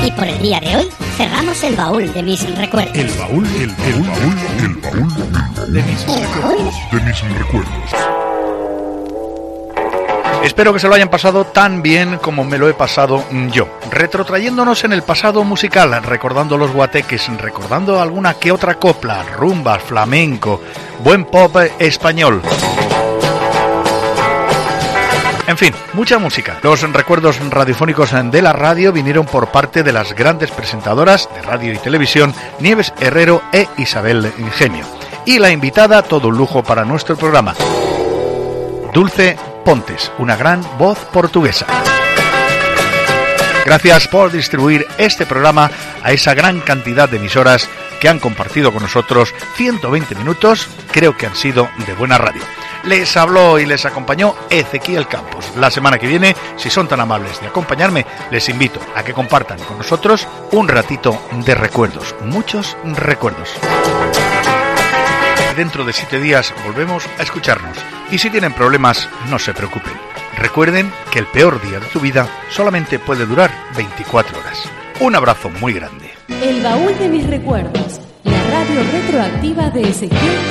Y por el día de hoy cerramos el baúl de mis recuerdos. El baúl de mis recuerdos. Espero que se lo hayan pasado tan bien como me lo he pasado yo, retrotrayéndonos en el pasado musical, recordando los guateques, recordando alguna que otra copla, rumbas, flamenco, buen pop español. En fin, mucha música. Los recuerdos radiofónicos de la radio vinieron por parte de las grandes presentadoras de radio y televisión, Nieves Herrero e Isabel Ingenio. Y la invitada, todo un lujo para nuestro programa, Dulce Pontes, una gran voz portuguesa. Gracias por distribuir este programa a esa gran cantidad de emisoras que han compartido con nosotros 120 minutos, creo que han sido de buena radio. Les habló y les acompañó Ezequiel Campos. La semana que viene, si son tan amables de acompañarme, les invito a que compartan con nosotros un ratito de recuerdos, muchos recuerdos. Dentro de 7 días volvemos a escucharnos. Y si tienen problemas, no se preocupen. Recuerden que el peor día de tu vida solamente puede durar 24 horas. Un abrazo muy grande. El baúl de mis recuerdos. La radio retroactiva de Ezequiel